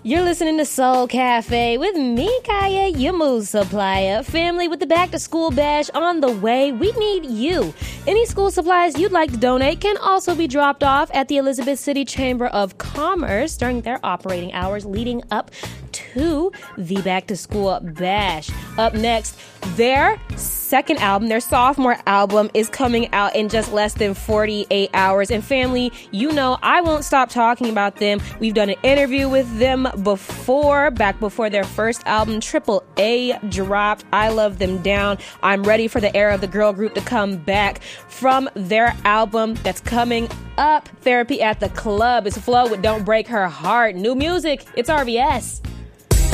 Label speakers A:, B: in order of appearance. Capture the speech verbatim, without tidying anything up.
A: You're listening to Soul Cafe with me, Kaya, your mood supplier. Family, with the back to school bash on the way, we need you. Any school supplies you'd like to donate can also be dropped off at the Elizabeth City Chamber of Commerce during their operating hours leading up to the back to school bash. Up next, their second album, their sophomore album, is coming out in just less than forty-eight hours. And family, you know I won't stop talking about them. We've done an interview with them before, back before their first album, Triple A, dropped. I love them down. I'm ready for the era of the girl group to come back. From their album that's coming up, Therapy at the Club, is Flo with Don't Break Her Heart. New music, it's R B S.